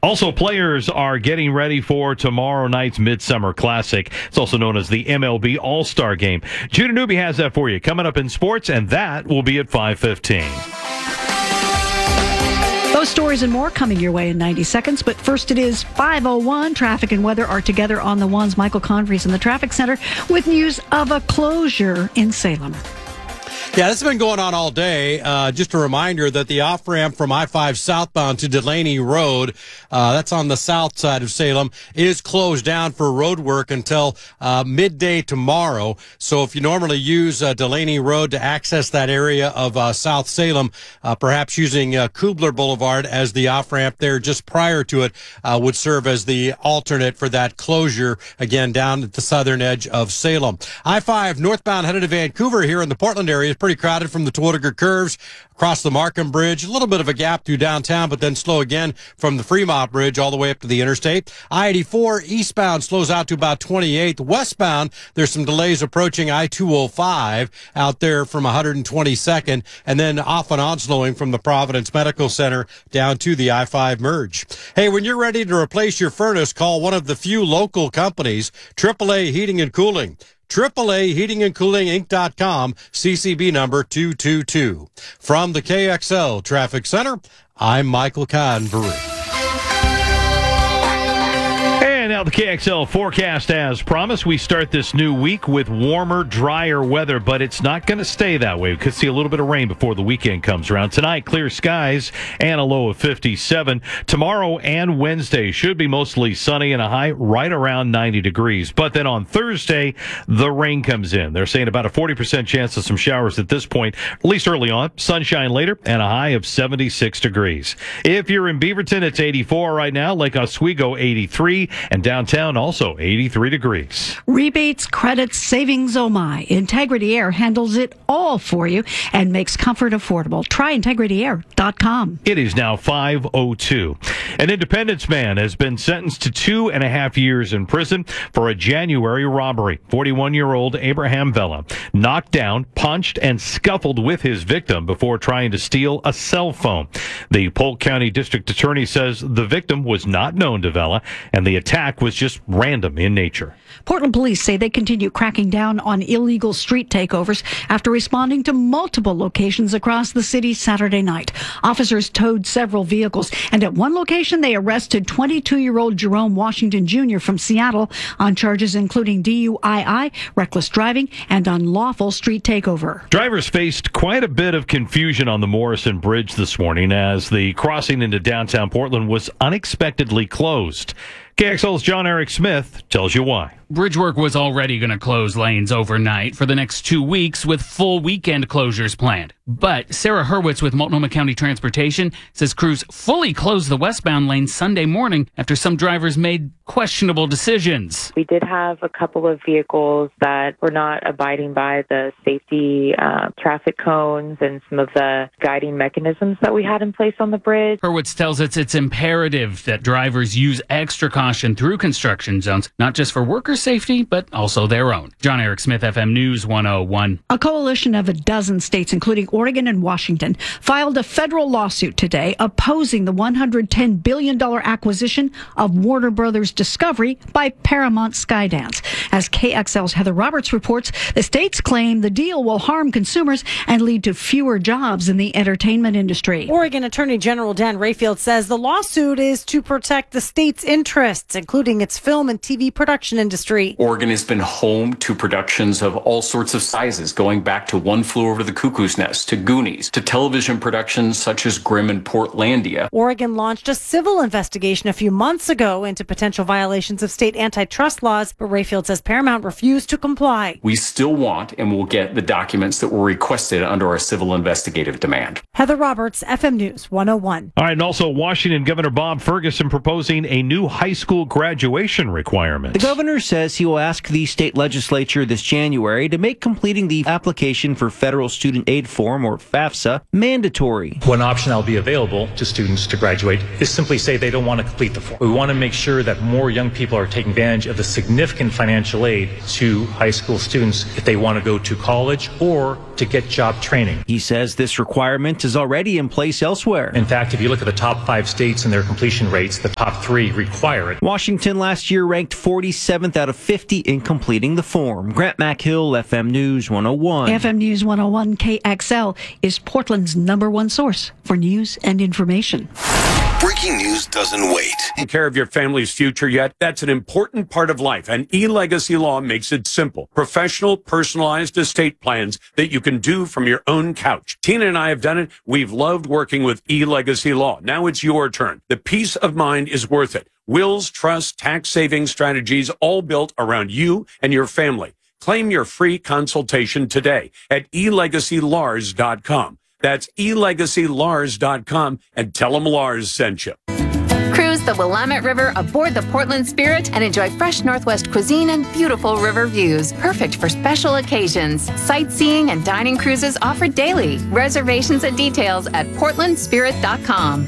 Also, players are getting ready for tomorrow night's Midsummer Classic. It's also known as the MLB All-Star Game. Judah Newby has that for you coming up in sports, and that will be at 5:15. Those stories and more coming your way in 90 seconds. But first it is 5:01. Traffic and weather are together on the ones. Michael Convery's in the traffic center with news of a closure in Salem. Yeah, this has been going on all day. Just a reminder that the off-ramp from I-5 southbound to Delaney Road, that's on the south side of Salem, is closed down for road work until midday tomorrow. So if you normally use Delaney Road to access that area of South Salem, perhaps using Kubler Boulevard as the off-ramp there just prior to it would serve as the alternate for that closure, again, down at the southern edge of Salem. I-5 northbound headed to Vancouver here in the Portland area is pretty crowded from the Terwilliger curves across the Markham Bridge. A little bit of a gap through downtown, but then slow again from the Fremont Bridge all the way up to the interstate. I-84 eastbound slows out to about 28th. Westbound, there's some delays approaching I-205 out there from 122nd, and then off and on slowing from the Providence Medical Center down to the I-5 merge. Hey, when you're ready to replace your furnace, call one of the few local companies, AAA Heating and Cooling. AAA Heating and Cooling Inc.com, CCB number 222. From the KXL Traffic Center, I'm Michael Convery. And now the KXL forecast as promised. We start this new week with warmer, drier weather, but it's not going to stay that way. We could see a little bit of rain before the weekend comes around. Tonight, clear skies and a low of 57. Tomorrow and Wednesday should be mostly sunny and a high right around 90 degrees. But then on Thursday, the rain comes in. They're saying about a 40% chance of some showers at this point, at least early on. Sunshine later and a high of 76 degrees. If you're in Beaverton, it's 84 right now. Lake Oswego, 83. And downtown also 83 degrees. Rebates, credits, savings, oh my. Integrity Air handles it all for you and makes comfort affordable. Try integrityair.com. It is now 5:02. An Independence man has been sentenced to 2.5 years in prison for a January robbery. 41-year-old Abraham Vela knocked down, punched, and scuffled with his victim before trying to steal a cell phone. The Polk County District Attorney says the victim was not known to Vela and the attack was just random in nature. Portland police say they continue cracking down on illegal street takeovers after responding to multiple locations across the city Saturday night. Officers towed several vehicles, and at one location they arrested 22-year-old Jerome Washington Jr. from Seattle on charges including DUII, reckless driving, and unlawful street takeover. Drivers faced quite a bit of confusion on the Morrison Bridge this morning as the crossing into downtown Portland was unexpectedly closed. KXL's John Eric Smith tells you why. Bridge work was already going to close lanes overnight for the next 2 weeks with full weekend closures planned. But Sarah Hurwitz with Multnomah County Transportation says crews fully closed the westbound lane Sunday morning after some drivers made questionable decisions. We did have a couple of vehicles that were not abiding by the safety traffic cones and some of the guiding mechanisms that we had in place on the bridge. Hurwitz tells us it's imperative that drivers use extra caution through construction zones, not just for worker safety, but also their own. John Eric Smith, FM News 101. A coalition of a dozen states, including Oregon and Washington, filed a federal lawsuit today opposing the $110 billion acquisition of Warner Brothers Discovery by Paramount Skydance. As KXL's Heather Roberts reports, the states claim the deal will harm consumers and lead to fewer jobs in the entertainment industry. Oregon Attorney General Dan Rayfield says the lawsuit is to protect the state's interests, including its film and TV production industry. Oregon has been home to productions of all sorts of sizes, going back to One Flew Over the Cuckoo's Nest, to Goonies, to television productions such as Grimm and Portlandia. Oregon launched a civil investigation a few months ago into potential violations of state antitrust laws, but Rayfield says Paramount refused to comply. We still want and will get the documents that were requested under our civil investigative demand. Heather Roberts, FM News 101. All right, and also Washington Governor Bob Ferguson proposing a new high school graduation requirement. The governor said says he will ask the state legislature this January to make completing the application for Federal Student Aid Form, or FAFSA, mandatory. One option that will be available to students to graduate is simply say they don't want to complete the form. We want to make sure that more young people are taking advantage of the significant financial aid to high school students if they want to go to college or to get job training. He says this requirement is already in place elsewhere. In fact, if you look at the top 5 states and their completion rates, the top 3 require it. Washington last year ranked 47th out of 50 in completing the form. Grant McHill, FM News 101. FM News 101 KXL is Portland's #1 source for news and information. Breaking news doesn't wait. Taking care of your family's future yet? That's an important part of life, and eLegacy Law makes it simple. Professional, personalized estate plans that you can do from your own couch. Tina and I have done it. We've loved working with eLegacy Law. Now it's your turn. The peace of mind is worth it. Wills, trusts, tax-saving strategies, all built around you and your family. Claim your free consultation today at elegacylars.com. That's elegacylars.com, and tell them Lars sent you. Cruise the Willamette River aboard the Portland Spirit and enjoy fresh Northwest cuisine and beautiful river views. Perfect for special occasions. Sightseeing and dining cruises offered daily. Reservations and details at portlandspirit.com.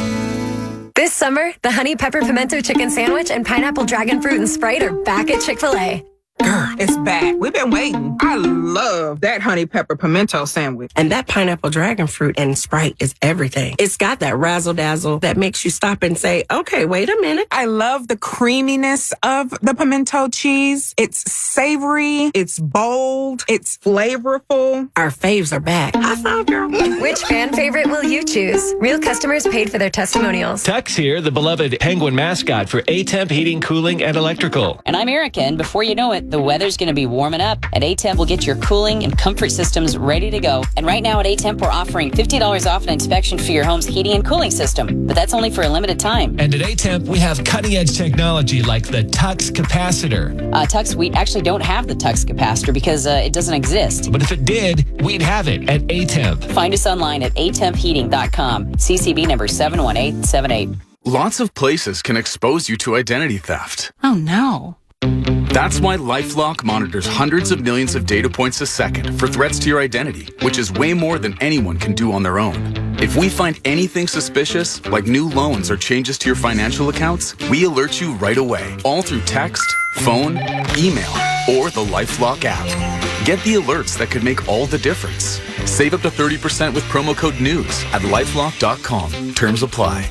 This summer, the Honey Pepper Pimento Chicken Sandwich and Pineapple Dragon Fruit and Sprite are back at Chick-fil-A. It's back. We've been waiting. I love that honey pepper pimento sandwich. And that pineapple dragon fruit and Sprite is everything. It's got that razzle dazzle that makes you stop and say, okay, wait a minute. I love the creaminess of the pimento cheese. It's savory. It's bold. It's flavorful. Our faves are back. High five, girl. Which fan favorite will you choose? Real customers paid for their testimonials. Tux here, the beloved Penguin mascot for A-Temp Heating, Cooling, and Electrical. And I'm Erica, and before you know it, the weather's going to be warming up, and A-Temp will get your cooling and comfort systems ready to go. And right now at A-Temp, we're offering $50 off an inspection for your home's heating and cooling system, but that's only for a limited time. And at A-Temp, we have cutting-edge technology like the Tux capacitor. Tux, we actually don't have the Tux capacitor because it doesn't exist. But if it did, we'd have it at A-Temp. Find us online at atempheating.com. CCB number 71878. Lots of places can expose you to identity theft. Oh, no. That's why LifeLock monitors hundreds of millions of data points a second for threats to your identity, which is way more than anyone can do on their own. If we find anything suspicious, like new loans or changes to your financial accounts, we alert you right away, all through text, phone, email, or the LifeLock app. Get the alerts that could make all the difference. Save up to 30% with promo code NEWS at LifeLock.com. Terms apply.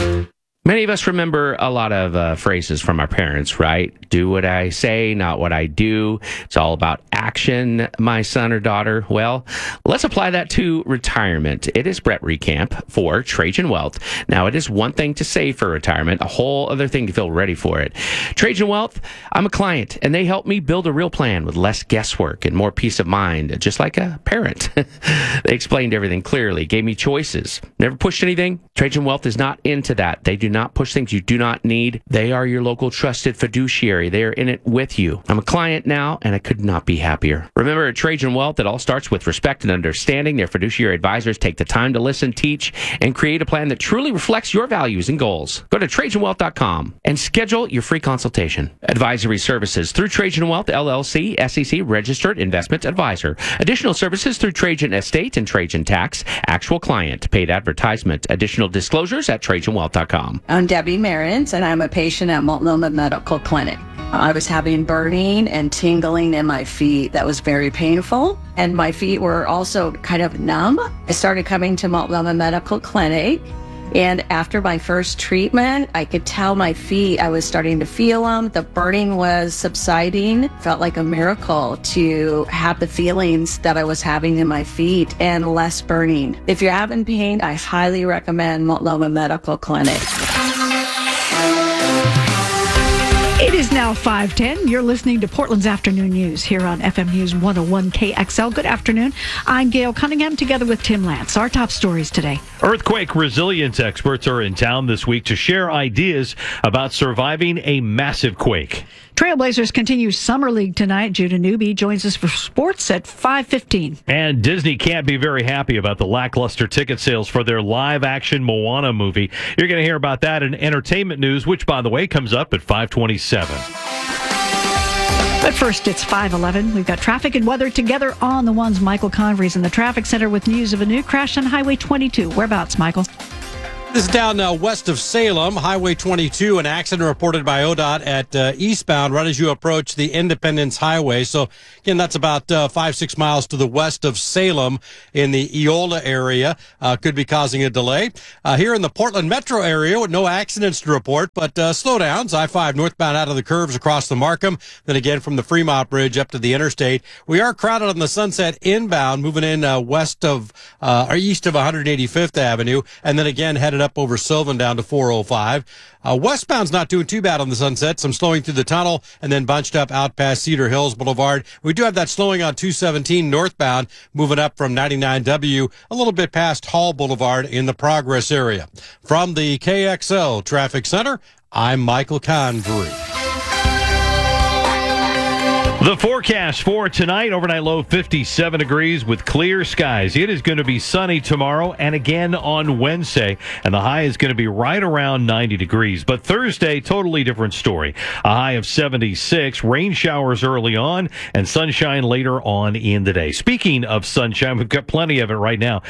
Many of us remember a lot of phrases from our parents, right? Do what I say, not what I do. It's all about action, my son or daughter. Well, let's apply that to retirement. It is Brett Recamp for Trajan Wealth. Now, it is one thing to save for retirement, a whole other thing to feel ready for it. Trajan Wealth, I'm a client, and they help me build a real plan with less guesswork and more peace of mind, just like a parent. They explained everything clearly, gave me choices, never pushed anything. Trajan Wealth is not into that. They do not push things you do not need. They are your local trusted fiduciary. They are in it with you. I'm a client now, and I could not be happier. Remember, at Trajan Wealth, it all starts with respect and understanding. Their fiduciary advisors take the time to listen, teach, and create a plan that truly reflects your values and goals. Go to TrajanWealth.com and schedule your free consultation. Advisory services through Trajan Wealth, LLC, SEC registered investment advisor. Additional services through Trajan Estate and Trajan Tax. Actual client, paid advertisement. Additional disclosures at TrajanWealth.com. I'm Debbie Merritt, and I'm a patient at Multnomah Medical Clinic. I was having burning and tingling in my feet that was very painful, and my feet were also kind of numb. I started coming to Multnomah Medical Clinic, and after my first treatment, I could tell my feet, I was starting to feel them. The burning was subsiding. Felt like a miracle to have the feelings that I was having in my feet and less burning. If you're having pain, I highly recommend Multnomah Medical Clinic. It is now 5:10. You're listening to Portland's Afternoon News here on FM News 101 KXL. Good afternoon. I'm Gail Cunningham together with Tim Lance. Our top stories today. Earthquake resilience experts are in town this week to share ideas about surviving a massive quake. Trailblazers continue Summer League tonight. Judah Newby joins us for sports at 5:15. And Disney can't be very happy about the lackluster ticket sales for their live-action Moana movie. You're going to hear about that in entertainment news, which, by the way, comes up at 5:27. But first, it's 5:11. We've got traffic and weather together on the ones. Michael Convery's in the traffic center with news of a new crash on Highway 22. Whereabouts, Michael? This is down west of Salem, Highway 22. An accident reported by ODOT at eastbound right as you approach the Independence Highway. So, again, that's about 5-6 miles to the west of Salem in the Eola area. Could be causing a delay. Here in the Portland metro area, with no accidents to report, but slowdowns. I-5 northbound out of the curves across the Markham. Then again from the Fremont Bridge up to the interstate. We are crowded on the Sunset inbound, moving in west of or east of 185th Avenue. And then again headed up over Sylvan down to 405. Westbound's not doing too bad on the Sunset. Some slowing through the tunnel and then bunched up out past Cedar Hills Boulevard. We do have that slowing on 217 northbound, moving up from 99W a little bit past Hall Boulevard in the Progress area. From the KXL Traffic Center, I'm Michael Convery. The forecast for tonight, overnight low 57 degrees with clear skies. It is going to be sunny tomorrow and again on Wednesday, and the high is going to be right around 90 degrees. But Thursday, totally different story. A high of 76, rain showers early on, and sunshine later on in the day. Speaking of sunshine, we've got plenty of it right now.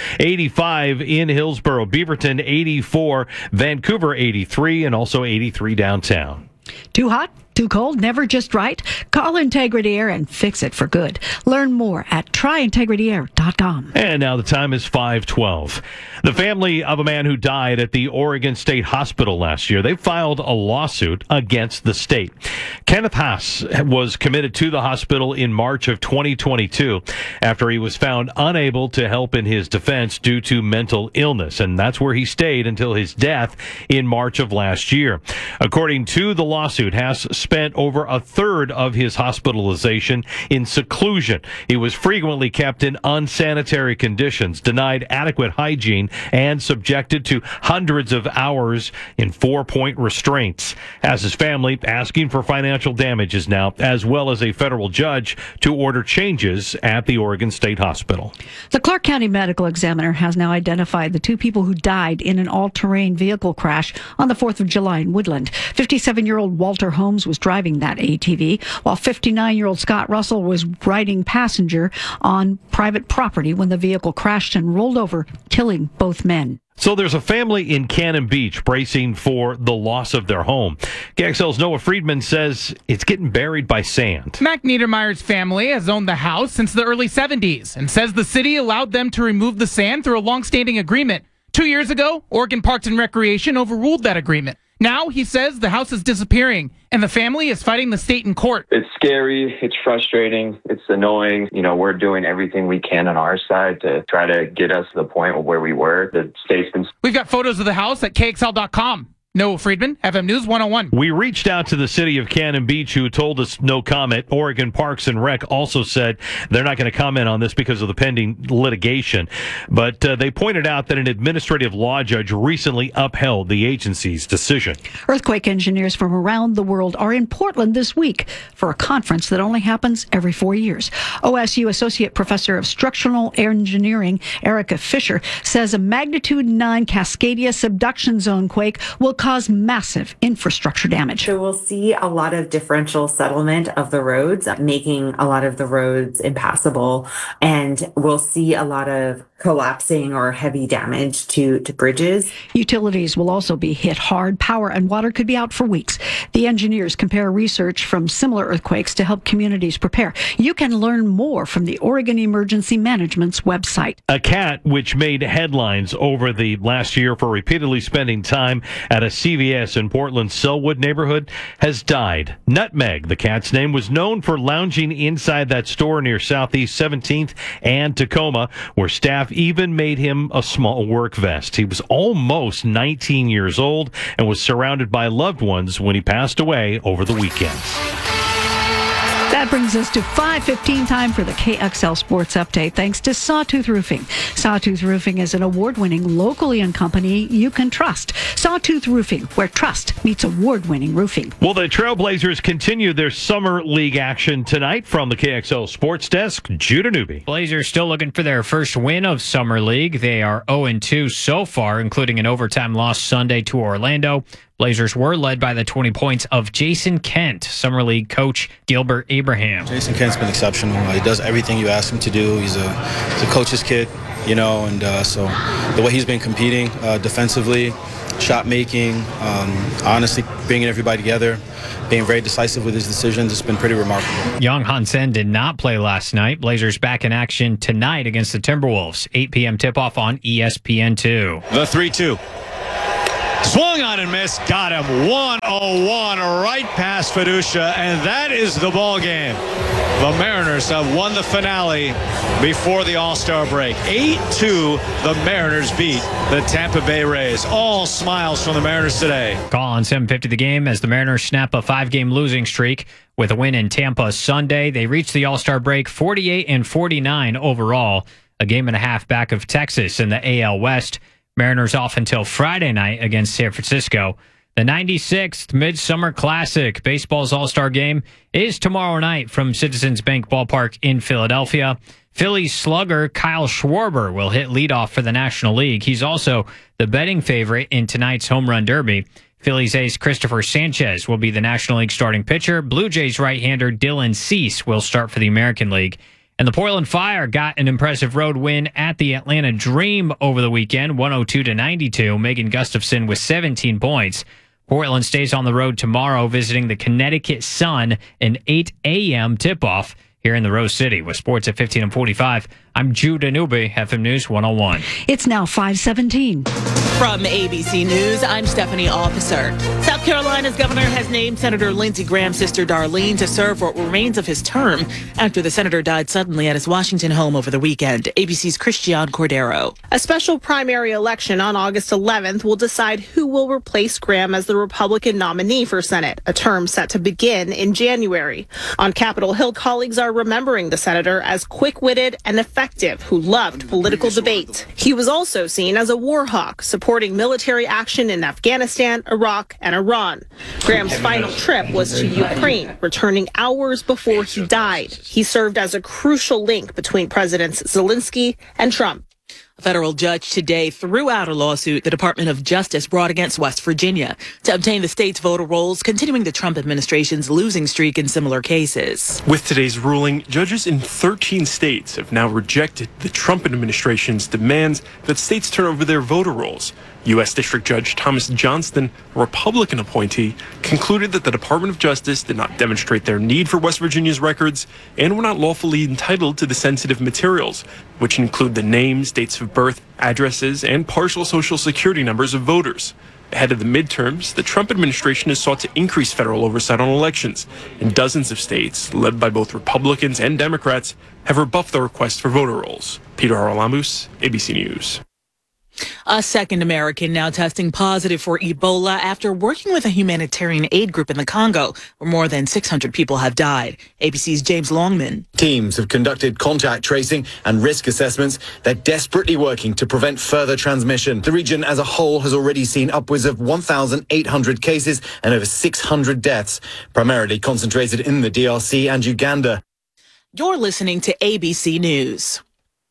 85 in Hillsborough, Beaverton 84, Vancouver 83, and also 83 downtown. Too hot? Too cold? Never just right? Call Integrity Air and fix it for good. Learn more at tryintegrityair.com. And now the time is 5:12. The family of a man who died at the Oregon State Hospital last year, they filed a lawsuit against the state. Kenneth Haas was committed to the hospital in March of 2022 after he was found unable to help in his defense due to mental illness. And that's where he stayed until his death in March of last year. According to the lawsuit, Haas spent over a third of his hospitalization in seclusion. He was frequently kept in unsanitary conditions, denied adequate hygiene, and subjected to hundreds of hours in 4-point restraints. As his family asking for financial damages now, as well as a federal judge to order changes at the Oregon State Hospital. The Clark County Medical Examiner has now identified the two people who died in an all-terrain vehicle crash on the 4th of July in Woodland. 57-year-old Walter Holmes was driving that ATV, while 59-year-old Scott Russell was riding passenger on private property when the vehicle crashed and rolled over, killing both men. So there's a family in Cannon Beach bracing for the loss of their home. KXL's Noah Friedman says it's getting buried by sand. Mac Niedermeyer's family has owned the house since the early 70s and says the city allowed them to remove the sand through a long-standing agreement. 2 years ago, Oregon Parks and Recreation overruled that agreement. Now, he says the house is disappearing, and the family is fighting the state in court. It's scary. It's frustrating. It's annoying. You know, we're doing everything we can on our side to try to get us to the point where we were. The state's been... We've got photos of the house at KXL.com. Noah Friedman, FM News 101. We reached out to the city of Cannon Beach, who told us no comment. Oregon Parks and Rec also said they're not going to comment on this because of the pending litigation. But they pointed out that an administrative law judge recently upheld the agency's decision. Earthquake engineers from around the world are in Portland this week for a conference that only happens every 4 years. OSU Associate Professor of Structural Engineering, Erica Fisher, says a magnitude 9 Cascadia subduction zone quake will cause massive infrastructure damage. So we'll see a lot of differential settlement of the roads, making a lot of the roads impassable. And we'll see a lot of collapsing or heavy damage to bridges. Utilities will also be hit hard. Power and water could be out for weeks. The engineers compare research from similar earthquakes to help communities prepare. You can learn more from the Oregon Emergency Management's website. A cat which made headlines over the last year for repeatedly spending time at a CVS in Portland's Sellwood neighborhood has died. Nutmeg, the cat's name, was known for lounging inside that store near Southeast 17th and Tacoma, where staff even made him a small work vest. He was almost 19 years old and was surrounded by loved ones when he passed away over the weekend. That brings us to 5:15, time for the KXL Sports Update, thanks to Sawtooth Roofing. Sawtooth Roofing is an award-winning, locally owned company you can trust. Sawtooth Roofing, where trust meets award-winning roofing. Well, the Trailblazers continue their Summer League action tonight. From the KXL Sports Desk, Judah Newby. Blazers still looking for their first win of Summer League. They are 0-2 so far, including an overtime loss Sunday to Orlando. Blazers were led by the 20 points of Jason Kent, Summer League coach Gilbert Abraham. Jason Kent's been exceptional. He does everything you ask him to do. He's a coach's kid, and so the way he's been competing defensively, shot making, honestly bringing everybody together, being very decisive with his decisions, it's been pretty remarkable. Young Hansen did not play last night. Blazers back in action tonight against the Timberwolves. 8 p.m. tip-off on ESPN2. The 3-2. Swung on and missed. Got him. 101 right past Fiducia, and that is the ball game. The Mariners have won the finale before the All-Star break. 8-2, the Mariners beat the Tampa Bay Rays. All smiles from the Mariners today. Call on 7:50 the game as the Mariners snap a 5-game losing streak with a win in Tampa Sunday. They reached the All-Star break 48-49 overall, a game and a half back of Texas in the AL West. Mariners off until Friday night against San Francisco. The 96th Midsummer Classic, baseball's all-star game, is tomorrow night from Citizens Bank Ballpark in Philadelphia. Phillies slugger Kyle Schwarber will hit leadoff for the National League. He's also the betting favorite in tonight's Home Run Derby. Phillies ace Christopher Sanchez will be the National League starting pitcher. Blue Jays right-hander Dylan Cease will start for the American League. And the Portland Fire got an impressive road win at the Atlanta Dream over the weekend, 102-92. Megan Gustafson with 17 points. Portland stays on the road tomorrow, visiting the Connecticut Sun, an 8 a.m. tip-off here in the Rose City. With sports at 15 and 45, I'm Jude Anubi, FM News 101. It's now 5:17. From ABC News, I'm Stephanie Officer. South Carolina's governor has named Senator Lindsey Graham's sister Darlene to serve what remains of his term after the senator died suddenly at his Washington home over the weekend. ABC's Christian Cordero. A special primary election on August 11th will decide who will replace Graham as the Republican nominee for Senate, a term set to begin in January. On Capitol Hill, colleagues are remembering the senator as quick-witted and effective who loved political debate. He was also seen as a war hawk, supporting military action in Afghanistan, Iraq, and Iran. Graham's final trip was to Ukraine, returning hours before he died. He served as a crucial link between Presidents Zelensky and Trump. A federal judge today threw out a lawsuit the Department of Justice brought against West Virginia to obtain the state's voter rolls, continuing the Trump administration's losing streak in similar cases. With today's ruling, judges in 13 states have now rejected the Trump administration's demands that states turn over their voter rolls. U.S. District Judge Thomas Johnston, a Republican appointee, concluded that the Department of Justice did not demonstrate their need for West Virginia's records and were not lawfully entitled to the sensitive materials, which include the names, dates of birth, addresses, and partial social security numbers of voters. Ahead of the midterms, the Trump administration has sought to increase federal oversight on elections, and dozens of states, led by both Republicans and Democrats, have rebuffed the request for voter rolls. Peter Haralamus, ABC News. A second American now testing positive for Ebola after working with a humanitarian aid group in the Congo, where more than 600 people have died. ABC's James Longman. Teams have conducted contact tracing and risk assessments. They're desperately working to prevent further transmission. The region as a whole has already seen upwards of 1,800 cases and over 600 deaths, primarily concentrated in the DRC and Uganda. You're listening to ABC News.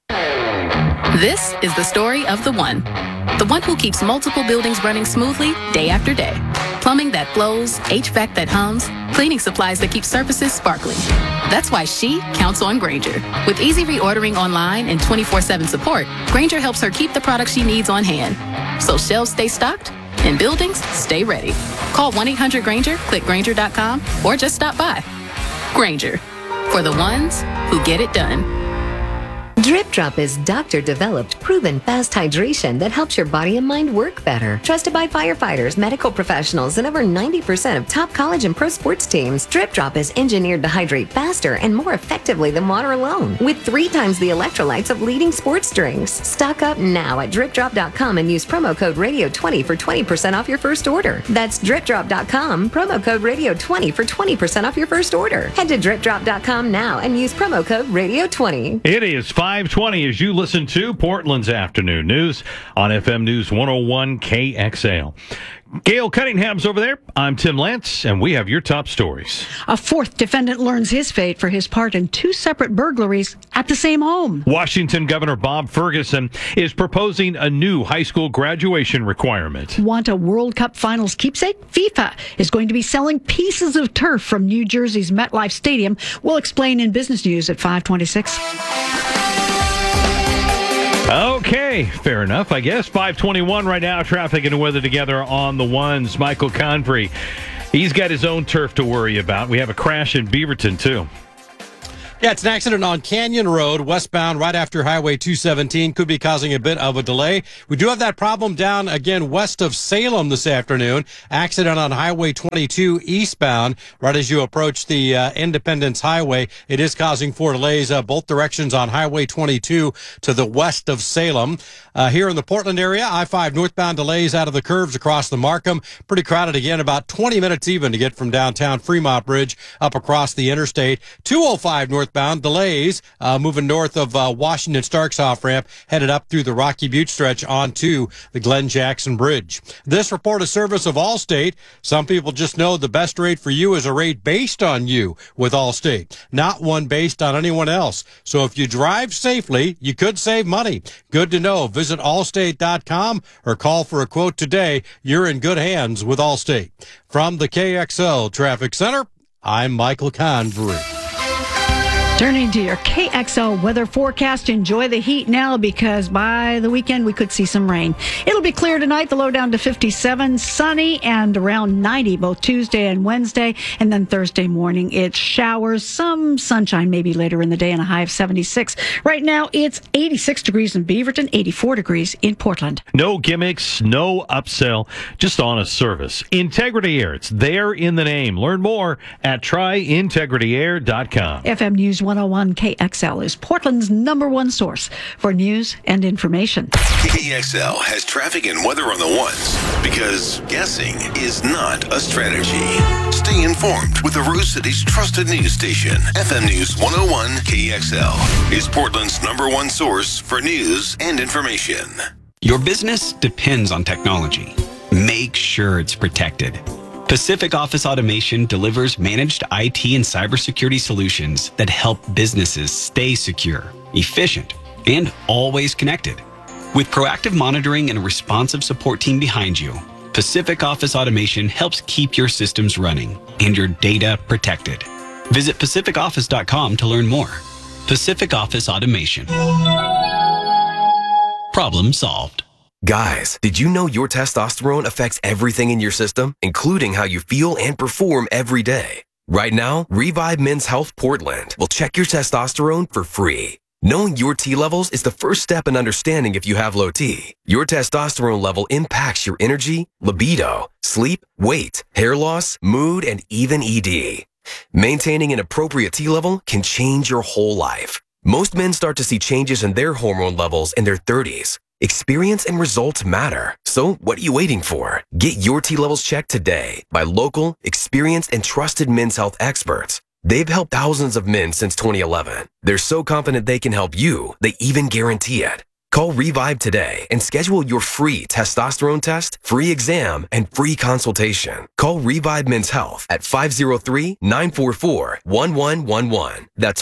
This is the story of the one who keeps multiple buildings running smoothly day after day. Plumbing that flows, HVAC that hums, cleaning supplies that keep surfaces sparkling. That's why she counts on Grainger. With easy reordering online and 24/7 support, Grainger helps her keep the products she needs on hand. So shelves stay stocked and buildings stay ready. Call 1-800-GRAINGER, click Grainger.com, or just stop by. Grainger, for the ones who get it done. Drip Drop is doctor-developed, proven fast hydration that helps your body and mind work better. Trusted by firefighters, medical professionals, and over 90% of top college and pro sports teams, Drip Drop is engineered to hydrate faster and more effectively than water alone, with 3 times the electrolytes of leading sports drinks. Stock up now at DripDrop.com and use promo code Radio20 for 20% off your first order. That's DripDrop.com, promo code Radio20 for 20% off your first order. Head to DripDrop.com now and use promo code Radio20. It is 5:20 as you listen to Portland's Afternoon News on FM News 101 KXL. Gail Cunningham's over there. I'm Tim Lance, and we have your top stories. A fourth defendant learns his fate for his part in two separate burglaries at the same home. Washington Governor Bob Ferguson is proposing a new high school graduation requirement. Want a World Cup Finals keepsake? FIFA is going to be selling pieces of turf from New Jersey's MetLife Stadium. We'll explain in Business News at 5:26. Okay, fair enough, I guess. 5:21 right now. Traffic and weather together on the ones. Michael Convery, he's got his own turf to worry about. We have a crash in Beaverton, too. Yeah, it's an accident on Canyon Road, westbound, right after Highway 217. Could be causing a bit of a delay. We do have that problem down again west of Salem this afternoon. Accident on Highway 22 eastbound, right as you approach the Independence Highway. It is causing 4 delays both directions on Highway 22 to the west of Salem. Here in the Portland area, I-5 northbound delays out of the curves across the Markham. Pretty crowded again, about 20 minutes even to get from downtown Fremont Bridge up across the interstate. 205 northbound delays moving north of Washington Starks off-ramp, headed up through the Rocky Butte stretch onto the Glenn Jackson Bridge. This report is service of Allstate. Some people just know the best rate for you is a rate based on you with Allstate, not one based on anyone else. So if you drive safely, you could save money. Good to know. Visit Allstate.com or call for a quote today. You're in good hands with Allstate. From the KXL Traffic Center, I'm Michael Convery. Turning to your KXL weather forecast, enjoy the heat now because by the weekend we could see some rain. It'll be clear tonight, the low down to 57, sunny and around 90 both Tuesday and Wednesday. And then Thursday morning, it's showers, some sunshine maybe later in the day and a high of 76. Right now, it's 86 degrees in Beaverton, 84 degrees in Portland. No gimmicks, no upsell, just honest service. Integrity Air, it's there in the name. Learn more at tryintegrityair.com. FM News 101 KXL is Portland's #1 source for news and information. KXL has traffic and weather on the ones because guessing is not a strategy. Stay informed with the Rose City's trusted news station. FM News 101 KXL is Portland's #1 source for news and information. Your business depends on technology. Make sure it's protected. Pacific Office Automation delivers managed IT and cybersecurity solutions that help businesses stay secure, efficient, and always connected. With proactive monitoring and a responsive support team behind you, Pacific Office Automation helps keep your systems running and your data protected. Visit pacificoffice.com to learn more. Pacific Office Automation. Problem solved. Guys, did you know your testosterone affects everything in your system, including how you feel and perform every day? Right now, Revive Men's Health Portland will check your testosterone for free. Knowing your T levels is the first step in understanding if you have low T. Your testosterone level impacts your energy, libido, sleep, weight, hair loss, mood, and even ED. Maintaining an appropriate T level can change your whole life. Most men start to see changes in their hormone levels in their 30s. Experience and results matter. So what are you waiting for? Get your T levels checked today by local, experienced, and trusted men's health experts. They've helped thousands of men since 2011. They're so confident they can help you, they even guarantee it. Call Revive today and schedule your free testosterone test, free exam, and free consultation. Call Revive Men's Health at 503-944-1111. That's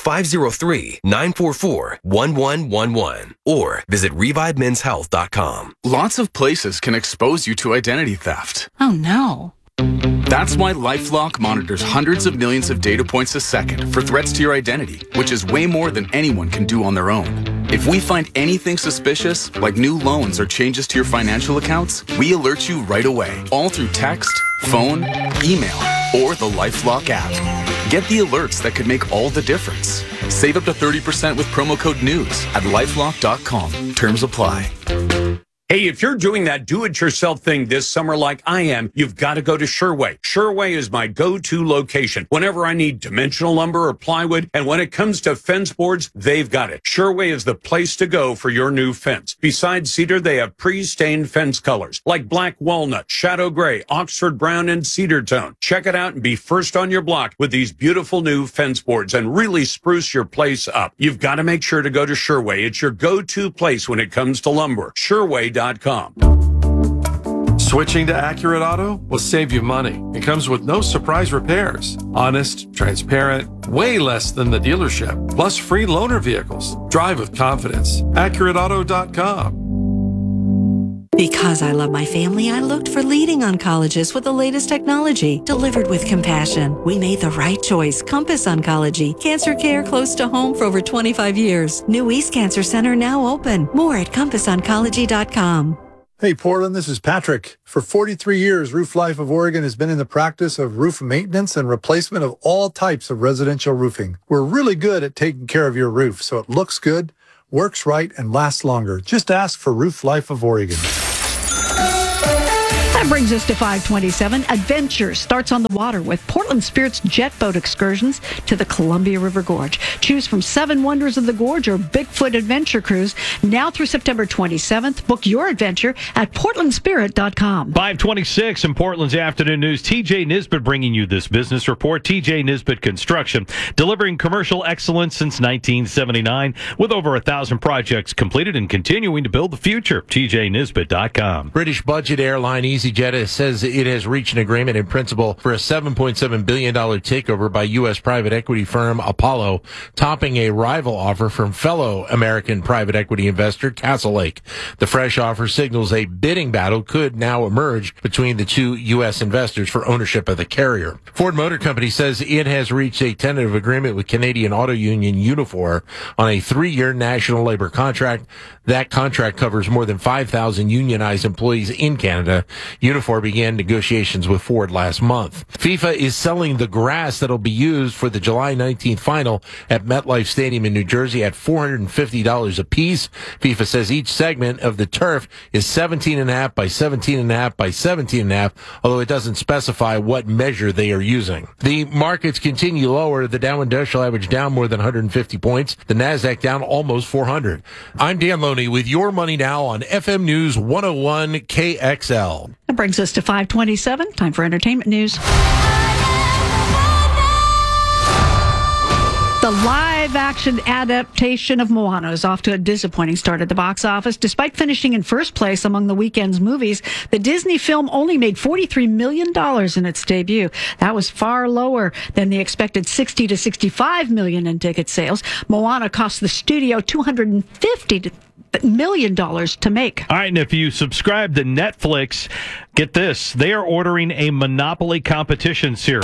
503-944-1111. Or visit ReviveMen'sHealth.com. Lots of places can expose you to identity theft. Oh, no. That's why LifeLock monitors hundreds of millions of data points a second for threats to your identity, which is way more than anyone can do on their own. If we find anything suspicious, like new loans or changes to your financial accounts, we alert you right away, all through text, phone, email, or the LifeLock app. Get the alerts that could make all the difference. Save up to 30% with promo code NEWS at LifeLock.com. Terms apply. Hey, if you're doing that do-it-yourself thing this summer like I am, you've got to go to Sherway. Sherway is my go-to location whenever I need dimensional lumber or plywood, and when it comes to fence boards, they've got it. Sherway is the place to go for your new fence. Besides cedar, they have pre-stained fence colors like black walnut, shadow gray, Oxford brown, and cedar tone. Check it out and be first on your block with these beautiful new fence boards and really spruce your place up. You've got to make sure to go to Sherway. It's your go-to place when it comes to lumber. Sherway.com. Switching to Accurate Auto will save you money. It comes with no surprise repairs. Honest, transparent, way less than the dealership, plus free loaner vehicles. Drive with confidence. AccurateAuto.com. Because I love my family, I looked for leading oncologists with the latest technology, delivered with compassion. We made the right choice. Compass Oncology. Cancer care close to home for over 25 years. New East Cancer Center now open. More at CompassOncology.com. Hey, Portland, this is Patrick. For 43 years, Roof Life of Oregon has been in the practice of roof maintenance and replacement of all types of residential roofing. We're really good at taking care of your roof so it looks good, works right, and lasts longer. Just ask for Roof Life of Oregon. That brings us to 527. Adventure starts on the water with Portland Spirit's jet boat excursions to the Columbia River Gorge. Choose from 7 Wonders of the Gorge or Bigfoot Adventure Cruise now through September 27th. Book your adventure at portlandspirit.com. 526 in Portland's afternoon news. TJ Nisbet bringing you this business report. TJ Nisbet Construction, delivering commercial excellence since 1979 with over 1,000 projects completed and continuing to build the future. TJNisbet.com. British budget airline EasyJet says it has reached an agreement in principle for a $7.7 billion takeover by U.S. private equity firm Apollo, topping a rival offer from fellow American private equity investor Castlelake. The fresh offer signals a bidding battle could now emerge between the two U.S. investors for ownership of the carrier. Ford Motor Company says it has reached a tentative agreement with Canadian auto union Unifor on a 3-year national labor contract. That contract covers more than 5,000 unionized employees in Canada. Unifor began negotiations with Ford last month. FIFA is selling the grass that'll be used for the July 19th final at MetLife Stadium in New Jersey at $450 a piece. FIFA says each segment of the turf is 17.5 by 17.5 by 17.5, although it doesn't specify what measure they are using. The markets continue lower. The Dow Industrial Average down more than 150 points. The NASDAQ down almost 400. I'm Dan Loney with your money now on FM News 101 KXL. That brings us to 527. Time for entertainment news. The live-action adaptation of Moana is off to a disappointing start at the box office. Despite finishing in first place among the weekend's movies, the Disney film only made $43 million in its debut. That was far lower than the expected $60 to $65 million in ticket sales. Moana cost the studio $250 million to make. All right, and if you subscribe to Netflix, get this, they are ordering a Monopoly competition series.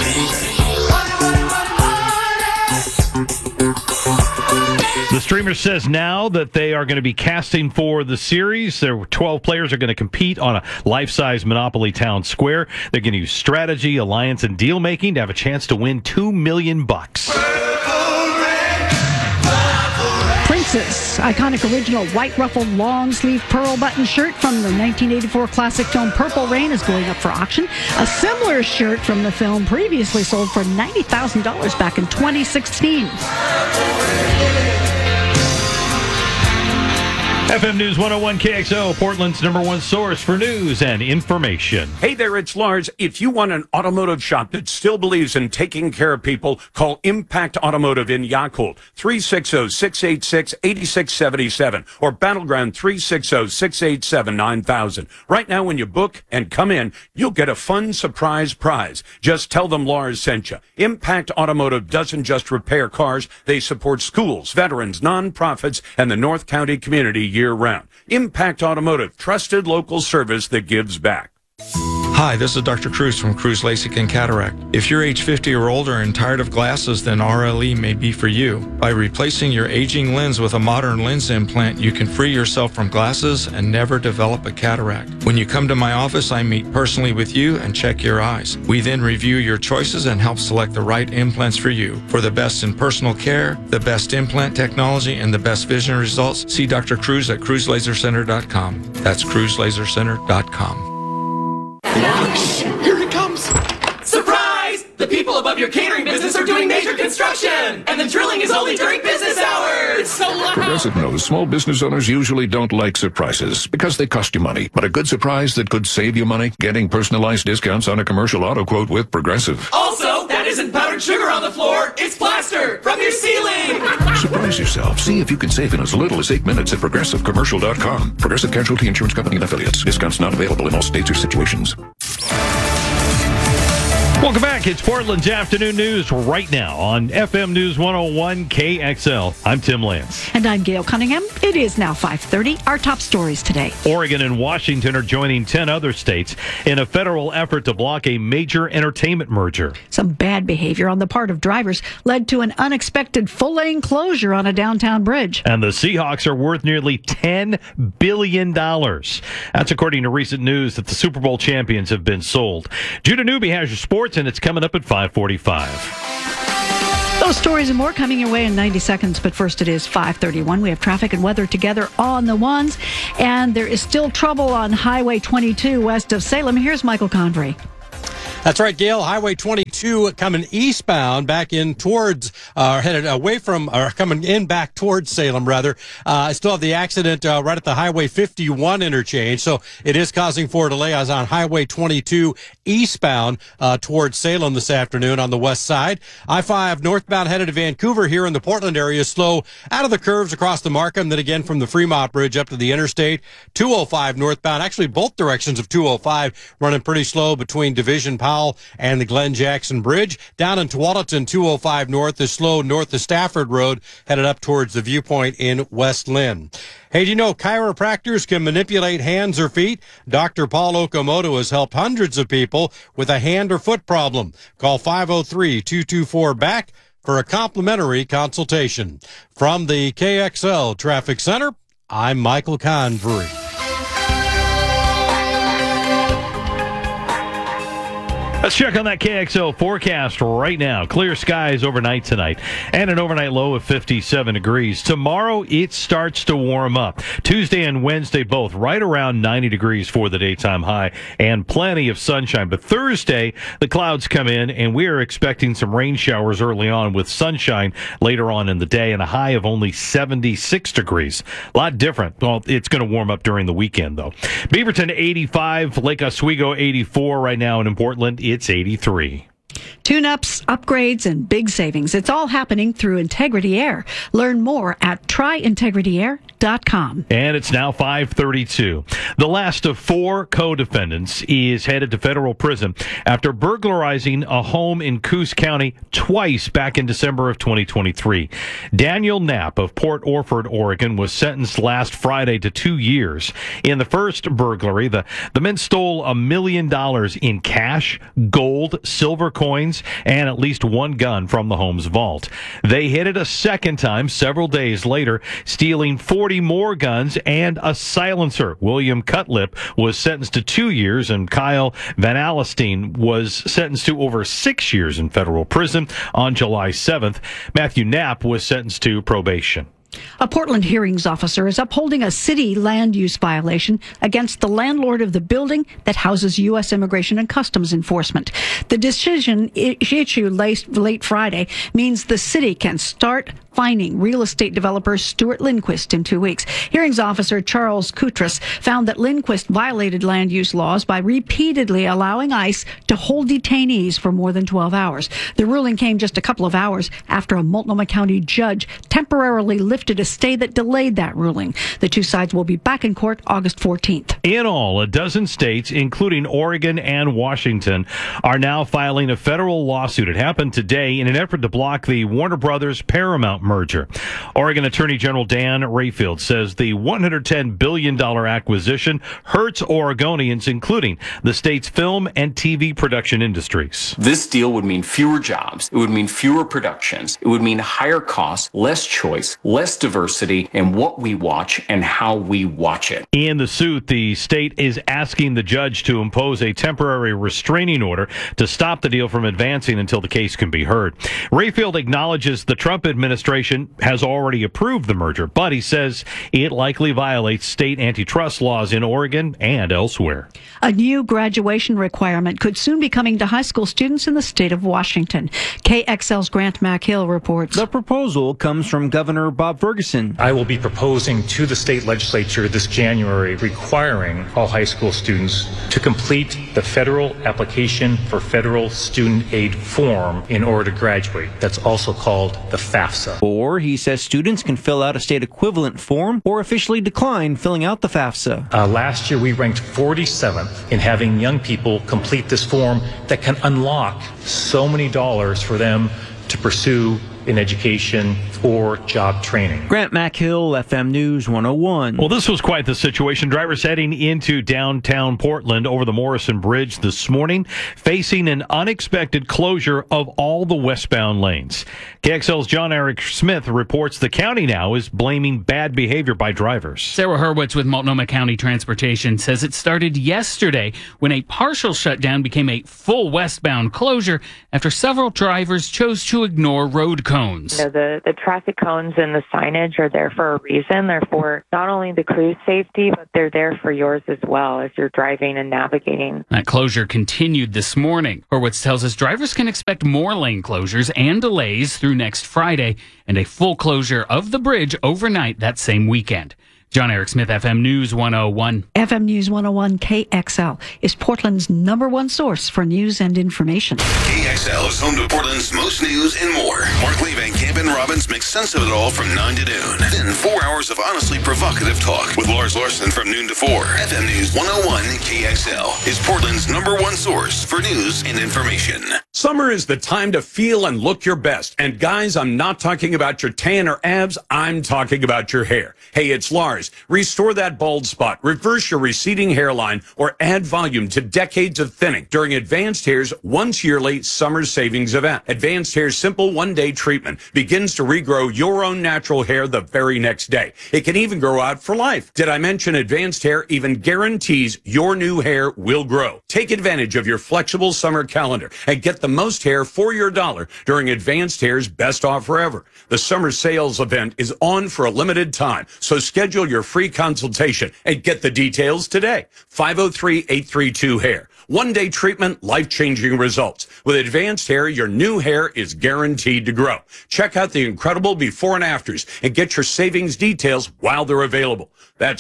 The streamer says now that they are going to be casting for the series. Their 12 players are going to compete on a life-size Monopoly Town Square. They're going to use strategy, alliance, and deal-making to have a chance to win $2 million. Princess, iconic original white ruffled long sleeve pearl button shirt from the 1984 classic film Purple Rain is going up for auction. A similar shirt from the film previously sold for $90,000 back in 2016. FM News 101 KXO, Portland's #1 source for news and information. Hey there, it's Lars. If you want an automotive shop that still believes in taking care of people, call Impact Automotive in Yakult, 360-686-8677, or Battleground 360-687-9000. Right now, when you book and come in, you'll get a fun surprise prize. Just tell them Lars sent you. Impact Automotive doesn't just repair cars. They support schools, veterans, nonprofits, and the North County community year-round. Impact Automotive, trusted local service that gives back. Hi, this is Dr. Cruz from Cruz LASIK and Cataract. If you're age 50 or older and tired of glasses, then RLE may be for you. By replacing your aging lens with a modern lens implant, you can free yourself from glasses and never develop a cataract. When you come to my office, I meet personally with you and check your eyes. We then review your choices and help select the right implants for you. For the best in personal care, the best implant technology, and the best vision results, see Dr. Cruz at CruzLaserCenter.com. That's CruzLaserCenter.com. Here it comes! Surprise! The people above your catering business are doing major construction! And the drilling is only during business hours! It's so loud! Progressive knows small business owners usually don't like surprises because they cost you money. But a good surprise that could save you money? Getting personalized discounts on a commercial auto quote with Progressive. Also, that is isn't powdered sugar on the floor, it's plaster from your ceiling. Surprise yourself. See if you can save in as little as 8 minutes at ProgressiveCommercial.com. Progressive Casualty Insurance Company and Affiliates. Discounts not available in all states or situations. Welcome back. It's Portland's Afternoon News right now on FM News 101 KXL. I'm Tim Lance. And I'm Gail Cunningham. It is now 5:30. Our top stories today. Oregon and Washington are joining 10 other states in a federal effort to block a major entertainment merger. Some bad behavior on the part of drivers led to an unexpected full-lane closure on a downtown bridge. And the Seahawks are worth nearly $10 billion. That's according to recent news that the Super Bowl champions have been sold. Judah Newby has your sports, and it's coming up at 5:45. Those stories and more coming your way in 90 seconds, but first it is 5:31. We have traffic and weather together on the ones, and there is still trouble on Highway 22 west of Salem. Here's Michael Convery. That's right, Gail. Highway 22 coming eastbound, back in towards, headed away from, or coming in back towards Salem, rather. I still have the accident right at the Highway 51 interchange, so it is causing for a delay. I was on Highway 22 eastbound towards Salem this afternoon on the west side. I-5 northbound headed to Vancouver here in the Portland area, slow out of the curves across the Markham, then again from the Fremont Bridge up to the interstate. 205 northbound, actually both directions of 205 running pretty slow between Division Powell and the Glenn Jackson Bridge. Down in Tualatin, 205 north is slow north of Stafford Road, headed up towards the Viewpoint in West Lynn. Hey, do you know chiropractors can manipulate hands or feet? Dr. Paul Okamoto has helped hundreds of people with a hand or foot problem. Call 503-224-BACK for a complimentary consultation. From the KXL Traffic Center, I'm Michael Convery. Let's check on that KXL forecast right now. Clear skies overnight tonight and an overnight low of 57 degrees. Tomorrow, it starts to warm up. Tuesday and Wednesday, both right around 90 degrees for the daytime high and plenty of sunshine. But Thursday, the clouds come in and we are expecting some rain showers early on with sunshine later on in the day and a high of only 76 degrees. A lot different. Well, it's going to warm up during the weekend, though. Beaverton, 85. Lake Oswego, 84 right now. And in Portland, it's 83. Tune-ups, upgrades, and big savings. It's all happening through Integrity Air. Learn more at tryintegrityair.com. And it's now 5:32. The last of 4 co-defendants is headed to federal prison after burglarizing a home in Coos County twice back in December of 2023. Daniel Knapp of Port Orford, Oregon, was sentenced last Friday to 2 years. In the first burglary, the men stole $1 million in cash, gold, silver coins, and at least one gun from the home's vault. They hit it a second time several days later, stealing 40 more guns and a silencer. William Cutlip was sentenced to 2 years, and Kyle Van Alstyne was sentenced to over 6 years in federal prison on July 7th. Matthew Knapp was sentenced to probation. A Portland hearings officer is upholding a city land use violation against the landlord of the building that houses U.S. Immigration and Customs Enforcement. The decision issued late Friday means the city can start fining real estate developer Stuart Lindquist in 2 weeks. Hearings officer Charles Kutras found that Lindquist violated land use laws by repeatedly allowing ICE to hold detainees for more than 12 hours. The ruling came just a couple of hours after a Multnomah County judge temporarily lifted a stay that delayed that ruling. The two sides will be back in court August 14th. In all, a dozen states, including Oregon and Washington, are now filing a federal lawsuit. It happened today in an effort to block the Warner Brothers Paramount merger. Oregon Attorney General Dan Rayfield says the $110 billion acquisition hurts Oregonians, including the state's film and TV production industries. This deal would mean fewer jobs. It would mean fewer productions. It would mean higher costs, less choice, less diversity in what we watch and how we watch it. In the suit, the state is asking the judge to impose a temporary restraining order to stop the deal from advancing until the case can be heard. Rayfield acknowledges the Trump administration administration has already approved the merger, but he says it likely violates state antitrust laws in Oregon and elsewhere. A new graduation requirement could soon be coming to high school students in the state of Washington. KXL's Grant McHill reports. The proposal comes from Governor Bob Ferguson. I will be proposing to the state legislature this January requiring all high school students to complete the federal application for federal student aid form in order to graduate. That's also called the FAFSA. Or he says students can fill out a state equivalent form or officially decline filling out the FAFSA. Last year we ranked 47th in having young people complete this form that can unlock so many dollars for them to pursue in education or job training. Grant McHill, FM News 101. Well, this was quite the situation. Drivers heading into downtown Portland over the Morrison Bridge this morning facing an unexpected closure of all the westbound lanes. KXL's John Eric Smith reports the county now is blaming bad behavior by drivers. Sarah Hurwitz with Multnomah County Transportation says it started yesterday when a partial shutdown became a full westbound closure after several drivers chose to ignore road cones. The traffic cones and the signage are there for a reason. They're for not only the crew's safety, but they're there for yours as well as you're driving and navigating. That closure continued this morning. Hurwitz tells us drivers can expect more lane closures and delays through next Friday and a full closure of the bridge overnight that same weekend. John Eric Smith, FM News 101. FM News 101 KXL is Portland's #1 source for news and information. KXL is home to Portland's most news and more. Markley, Van Camp, and Robbins make sense of it all from 9 to noon. Then 4 hours of honestly provocative talk with Lars Larson from noon to 4. FM News 101 KXL is Portland's #1 source for news and information. Summer is the time to feel and look your best. And guys, I'm not talking about your tan or abs. I'm talking about your hair. Hey, it's Lars. Restore that bald spot, reverse your receding hairline, or add volume to decades of thinning during Advanced Hair's once-yearly summer savings event. Advanced Hair's simple one-day treatment begins to regrow your own natural hair the very next day. It can even grow out for life. Did I mention Advanced Hair even guarantees your new hair will grow? Take advantage of your flexible summer calendar and get the most hair for your dollar during Advanced Hair's best offer ever. The summer sales event is on for a limited time, so schedule your free consultation and get the details today. 503-832-HAIR. One-day treatment, life-changing results. With Advanced Hair, your new hair is guaranteed to grow. Check out the incredible before and afters and get your savings details while they're available. That's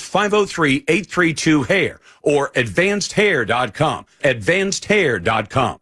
503-832-HAIR or advancedhair.com. Advancedhair.com.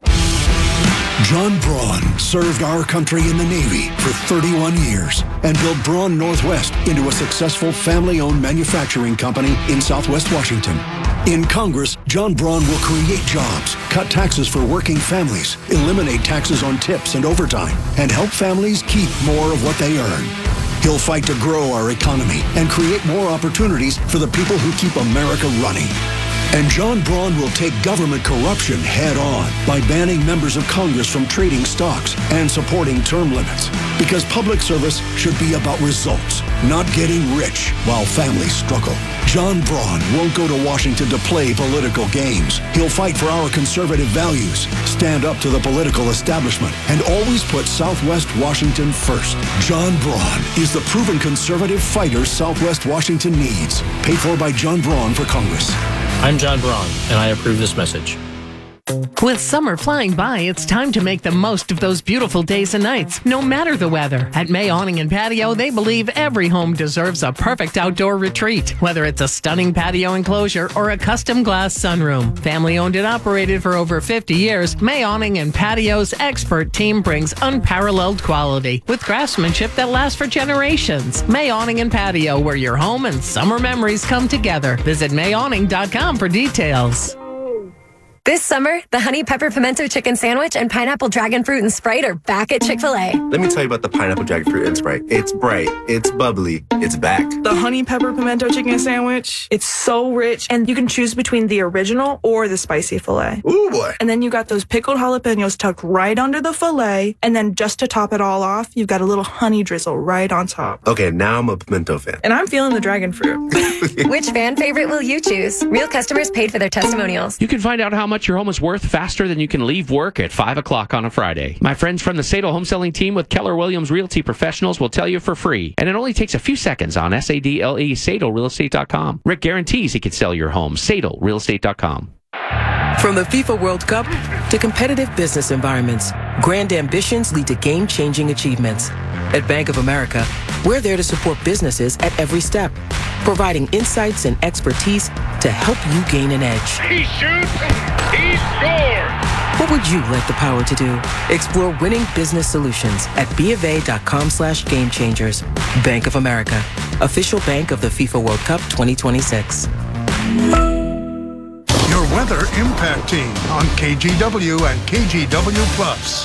John Braun served our country in the Navy for 31 years and built Braun Northwest into a successful family-owned manufacturing company in Southwest Washington. In Congress, John Braun will create jobs, cut taxes for working families, eliminate taxes on tips and overtime, and help families keep more of what they earn. He'll fight to grow our economy and create more opportunities for the people who keep America running. And John Braun will take government corruption head on by banning members of Congress from trading stocks and supporting term limits. Because public service should be about results, not getting rich while families struggle. John Braun won't go to Washington to play political games. He'll fight for our conservative values, stand up to the political establishment, and always put Southwest Washington first. John Braun is the proven conservative fighter Southwest Washington needs. Paid for by John Braun for Congress. I'm John Braun, and I approve this message. With summer flying by, it's time to make the most of those beautiful days and nights, no matter the weather. At May Awning and Patio, they believe every home deserves a perfect outdoor retreat, whether it's a stunning patio enclosure or a custom glass sunroom. Family owned and operated for over 50 years, May Awning and Patio's expert team brings unparalleled quality with craftsmanship that lasts for generations. May Awning and Patio, where your home and summer memories come together. Visit mayawning.com for details. This summer, the Honey Pepper Pimento Chicken Sandwich and Pineapple Dragon Fruit and Sprite are back at Chick-fil-A. Let me tell you about the Pineapple Dragon Fruit and Sprite. It's bright, it's bubbly, it's back. The Honey Pepper Pimento Chicken Sandwich, it's so rich, and you can choose between the original or the spicy filet. Ooh, boy. And then you got those pickled jalapenos tucked right under the filet, and then just to top it all off, you've got a little honey drizzle right on top. Okay, now I'm a pimento fan. And I'm feeling the dragon fruit. Which fan favorite will you choose? Real customers paid for their testimonials. You can find out how much your home is worth faster than you can leave work at 5 o'clock on a Friday. My friends from the Sadel Home Selling Team with Keller Williams Realty Professionals will tell you for free. And it only takes a few seconds on SADLE, SadelRealEstate.com. Rick guarantees he can sell your home. SadelRealEstate.com. From the FIFA World Cup to competitive business environments, grand ambitions lead to game-changing achievements. At Bank of America, we're there to support businesses at every step, providing insights and expertise to help you gain an edge. He shoots, he scores! What would you like the power to do? Explore winning business solutions at BofA.com/gamechangers. Bank of America, official bank of the FIFA World Cup 2026. Your weather impact team on KGW and KGW Plus.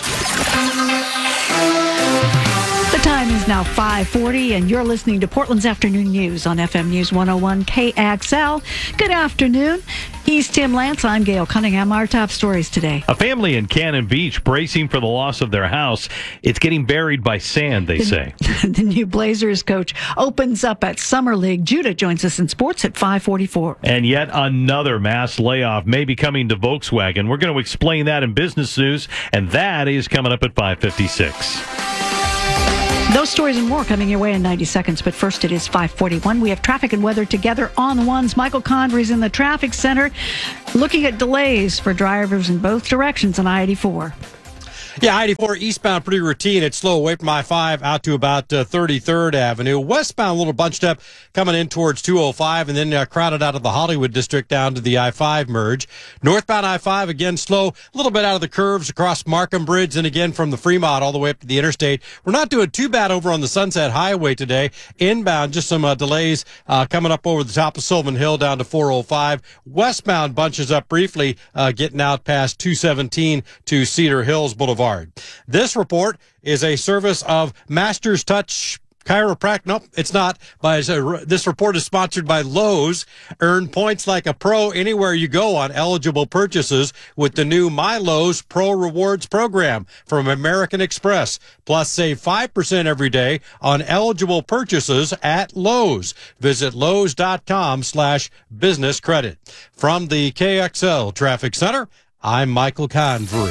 The time is now 5:40, and you're listening to Portland's Afternoon News on FM News 101 KXL. Good afternoon. He's Tim Lance. I'm Gail Cunningham. Our top stories today. A family in Cannon Beach bracing for the loss of their house. It's getting buried by sand, they say. The new Blazers coach opens up at Summer League. Judah joins us in sports at 5:44. And yet another mass layoff may be coming to Volkswagen. We're going to explain that in business news, and that is coming up at 5:56. Those stories and more coming your way in 90 seconds. But first, it is 5:41. We have traffic and weather together on the ones. Michael Condry's in the traffic center looking at delays for drivers in both directions on I-84. Yeah, I-84 eastbound pretty routine. It's slow away from I-5 out to about 33rd Avenue. Westbound a little bunched up coming in towards 205 and then crowded out of the Hollywood district down to the I-5 merge. Northbound I-5 again slow, a little bit out of the curves across Markham Bridge and again from the Fremont all the way up to the interstate. We're not doing too bad over on the Sunset Highway today. Inbound, just some delays coming up over the top of Sylvan Hill down to 405. Westbound bunches up briefly getting out past 217 to Cedar Hills Boulevard. This report is a service of Masters Touch Chiropractic. Nope, it's not. This report is sponsored by Lowe's. Earn points like a pro anywhere you go on eligible purchases with the new My Lowe's Pro Rewards program from American Express. Plus, save 5% every day on eligible purchases at Lowe's. Visit Lowe's.com/business credit. From the KXL Traffic Center, I'm Michael Convery.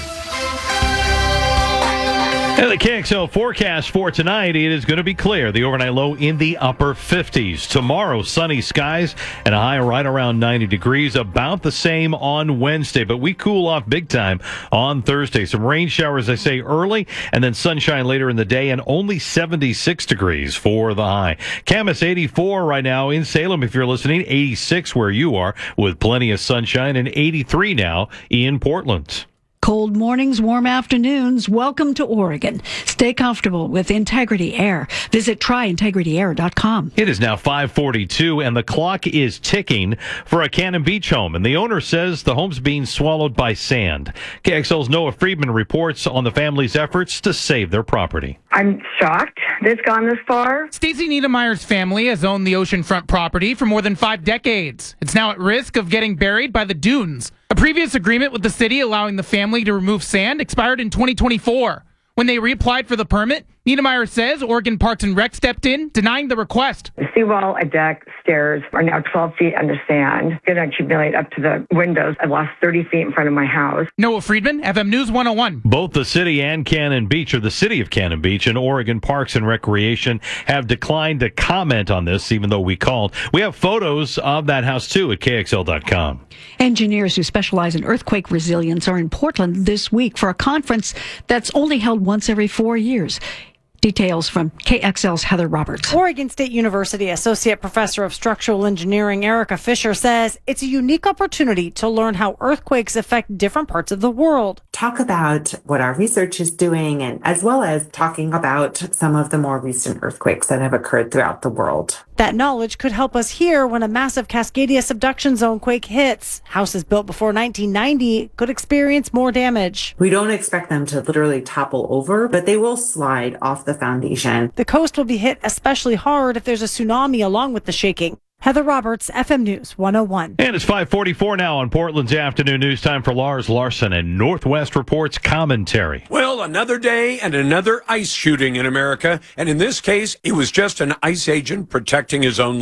And the KXL forecast for tonight, it is going to be clear. The overnight low in the upper 50s. Tomorrow, sunny skies and a high right around 90 degrees. About the same on Wednesday, but we cool off big time on Thursday. Some rain showers, I say, early, and then sunshine later in the day, and only 76 degrees for the high. Camas 84 right now in Salem, if you're listening. 86 where you are with plenty of sunshine, and 83 now in Portland. Cold mornings, warm afternoons. Welcome to Oregon. Stay comfortable with Integrity Air. Visit tryintegrityair.com. It is now 5:42, and the clock is ticking for a Cannon Beach home. And the owner says the home's being swallowed by sand. KXL's Noah Friedman reports on the family's efforts to save their property. I'm shocked that it's gone this far. Stacey Niedermeyer's family has owned the oceanfront property for more than 5 decades. It's now at risk of getting buried by the dunes. A previous agreement with the city allowing the family to remove sand expired in 2024. When they reapplied for the permit, Niedermeyer says Oregon Parks and Rec stepped in, denying the request. The seawall, a deck, stairs are now 12 feet under sand. Going to accumulate up to the windows. I lost 30 feet in front of my house. Noah Friedman, FM News 101. Both the city and Cannon Beach, or the city of Cannon Beach, and Oregon Parks and Recreation have declined to comment on this, even though we called. We have photos of that house, too, at KXL.com. Engineers who specialize in earthquake resilience are in Portland this week for a conference that's only held once every 4 years. Details from KXL's Heather Roberts. Oregon State University Associate Professor of Structural Engineering Erica Fisher says it's a unique opportunity to learn how earthquakes affect different parts of the world. Talk about what our research is doing, and as well as talking about some of the more recent earthquakes that have occurred throughout the world. That knowledge could help us here when a massive Cascadia subduction zone quake hits. Houses built before 1990 could experience more damage. We don't expect them to literally topple over, but they will slide off the foundation. The coast will be hit especially hard if there's a tsunami along with the shaking. Heather Roberts, FM News 101. And it's 5:44 now on Portland's Afternoon News. Time for Lars Larson and Northwest Report's commentary. Well, another day and another ICE shooting in America. And in this case, it was just an ICE agent protecting his own life.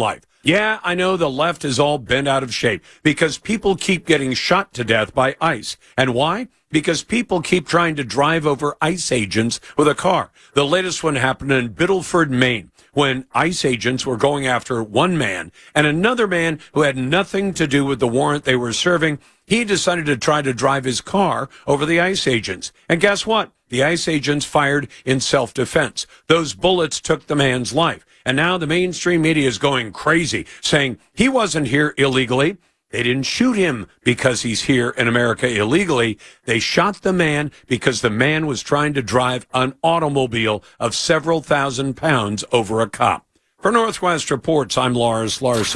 Yeah, I know the left is all bent out of shape because people keep getting shot to death by ICE. And why? Because people keep trying to drive over ICE agents with a car. The latest one happened in Biddleford, Maine, when ICE agents were going after one man and another man who had nothing to do with the warrant they were serving. He decided to try to drive his car over the ICE agents. And guess what? The ICE agents fired in self-defense. Those bullets took the man's life. And now the mainstream media is going crazy, saying he wasn't here illegally. They didn't shoot him because he's here in America illegally. They shot the man because the man was trying to drive an automobile of several thousand pounds over a cop. For Northwest Reports, I'm Lars Larson.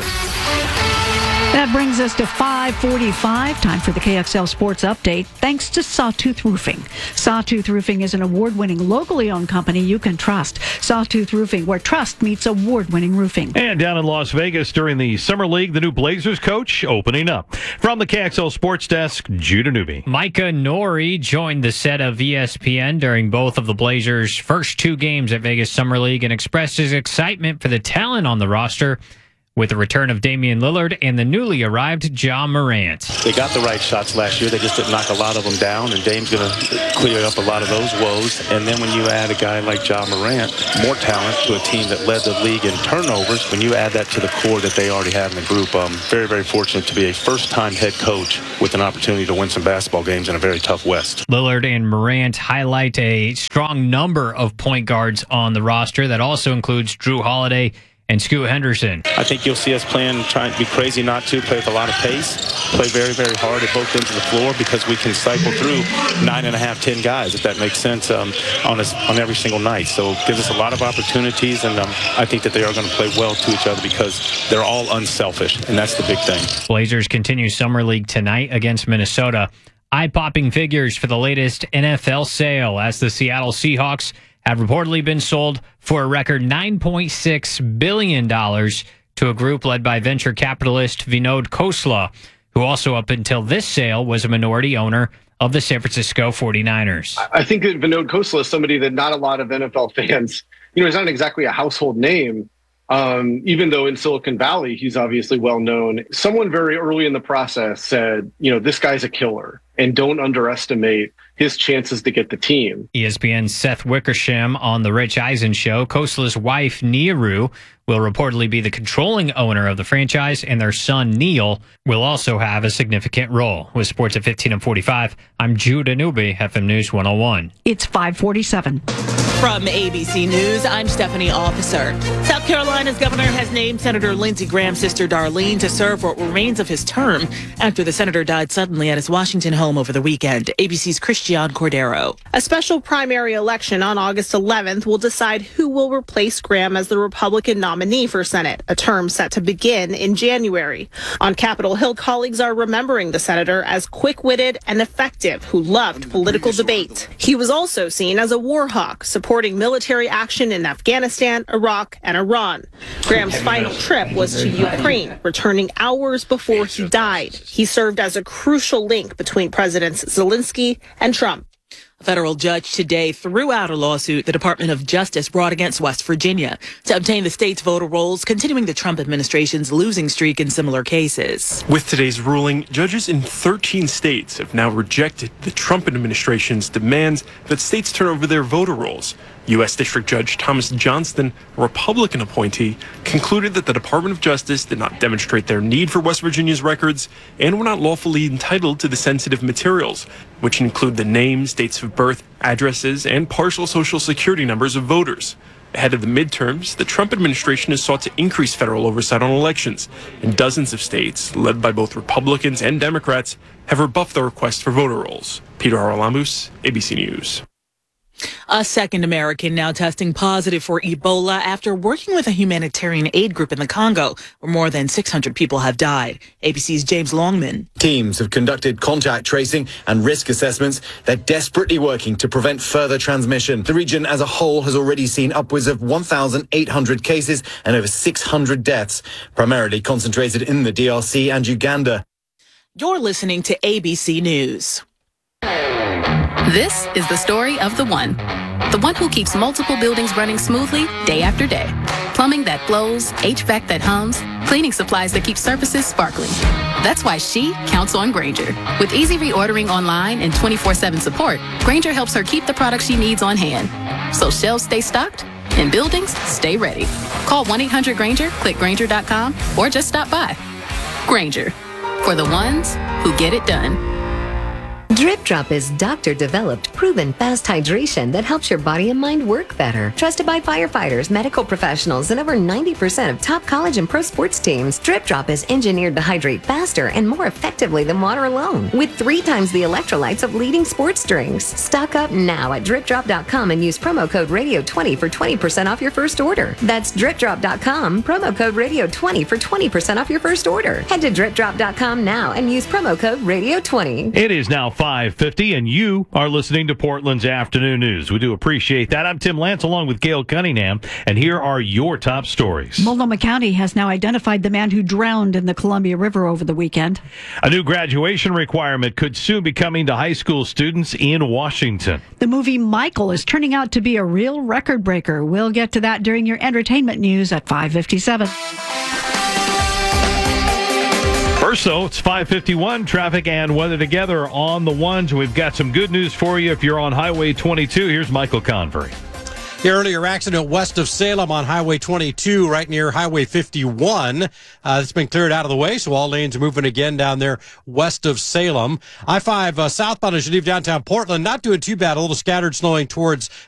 That brings us to 5:45. Time for the KXL Sports Update. Thanks to Sawtooth Roofing. Sawtooth Roofing is an award-winning, locally owned company you can trust. Sawtooth Roofing, where trust meets award-winning roofing. And down in Las Vegas during the Summer League, the new Blazers coach opening up. From the KXL Sports Desk, Judah Newby. Micah Nori joined the set of ESPN during both of the Blazers' first two games at Vegas Summer League and expressed his excitement for the talent on the roster, with the return of Damian Lillard and the newly arrived Ja Morant. They got the right shots last year. They just didn't knock a lot of them down, and Dame's going to clear up a lot of those woes. And then when you add a guy like Ja Morant, more talent to a team that led the league in turnovers, when you add that to the core that they already have in the group, very, very fortunate to be a first-time head coach with an opportunity to win some basketball games in a very tough West. Lillard and Morant highlight a strong number of point guards on the roster. That also includes Drew Holiday and Scoot Henderson. I think you'll see us trying to be crazy not to, play with a lot of pace, play very, very hard at both ends of the floor because we can cycle through 9.5, 10 guys, if that makes sense, on every single night. So it gives us a lot of opportunities, and I think that they are going to play well to each other because they're all unselfish, and that's the big thing. Blazers continue Summer League tonight against Minnesota. Eye-popping figures for the latest NFL sale as the Seattle Seahawks have reportedly been sold for a record $9.6 billion to a group led by venture capitalist Vinod Khosla, who also up until this sale was a minority owner of the San Francisco 49ers. I think that Vinod Khosla is somebody that not a lot of NFL fans, he's not exactly a household name, even though in Silicon Valley, he's obviously well known. Someone very early in the process said, this guy's a killer, and don't underestimate his chances to get the team. ESPN's Seth Wickersham on The Rich Eisen Show. Khosala's wife, Neeru, will reportedly be the controlling owner of the franchise, and their son, Neil, will also have a significant role. With sports at 15 and 45, I'm Judah Newby, FM News 101. It's 5:47. From ABC News, I'm Stephanie Officer. South Carolina's governor has named Senator Lindsey Graham's sister Darlene to serve what remains of his term after the senator died suddenly at his Washington home over the weekend. ABC's Christian Cordero. A special primary election on August 11th will decide who will replace Graham as the Republican nominee for Senate, a term set to begin in January. On Capitol Hill, colleagues are remembering the senator as quick-witted and effective, who loved political debate. He was also seen as a war hawk, supporting military action in Afghanistan, Iraq, and Iran. Graham's final trip was to Ukraine, returning hours before he died. He served as a crucial link between Presidents Zelensky and Trump. A federal judge today threw out a lawsuit the Department of Justice brought against West Virginia to obtain the state's voter rolls, continuing the Trump administration's losing streak in similar cases. With today's ruling, judges in 13 states have now rejected the Trump administration's demands that states turn over their voter rolls. U.S. District Judge Thomas Johnston, a Republican appointee, concluded that the Department of Justice did not demonstrate their need for West Virginia's records and were not lawfully entitled to the sensitive materials, which include the names, dates of birth, addresses, and partial social security numbers of voters. Ahead of the midterms, the Trump administration has sought to increase federal oversight on elections, and dozens of states, led by both Republicans and Democrats, have rebuffed the request for voter rolls. Peter Haralamus, ABC News. A second American now testing positive for Ebola after working with a humanitarian aid group in the Congo, where more than 600 people have died. ABC's James Longman. Teams have conducted contact tracing and risk assessments. They're desperately working to prevent further transmission. The region as a whole has already seen upwards of 1,800 cases and over 600 deaths, primarily concentrated in the DRC and Uganda. You're listening to ABC News. This is the story of the one who keeps multiple buildings running smoothly day after day. Plumbing Plumbing that flows, HVAC that hums, cleaning supplies that keep surfaces sparkling. That's why she counts on Grainger. With easy reordering online and 24/7 support, Grainger helps her keep the products she needs on hand. So shelves stay stocked and buildings stay ready. Call 1-800-GRAINGER, click Grainger.com, or just stop by. Grainger, for the ones who get it done. Drip Drop is doctor-developed, proven fast hydration that helps your body and mind work better. Trusted by firefighters, medical professionals, and over 90% of top college and pro sports teams, Drip Drop is engineered to hydrate faster and more effectively than water alone, with 3 times the electrolytes of leading sports drinks. Stock up now at DripDrop.com and use promo code Radio20 for 20% off your first order. That's DripDrop.com, promo code Radio20 for 20% off your first order. Head to DripDrop.com now and use promo code Radio20. It is now 5:50, and you are listening to Portland's Afternoon News. We do appreciate that. I'm Tim Lance, along with Gail Cunningham, and here are your top stories. Multnomah County has now identified the man who drowned in the Columbia River over the weekend. A new graduation requirement could soon be coming to high school students in Washington. The movie Michael is turning out to be a real record breaker. We'll get to that during your entertainment news at 5:57. First, though, it's 5:51. Traffic and weather together on the ones. We've got some good news for you if you're on Highway 22. Here's Michael Convery. The earlier accident west of Salem on Highway 22, right near Highway 51. It's been cleared out of the way, so all lanes are moving again down there west of Salem. I-5 southbound as you leave downtown Portland, not doing too bad. A little scattered snowing towards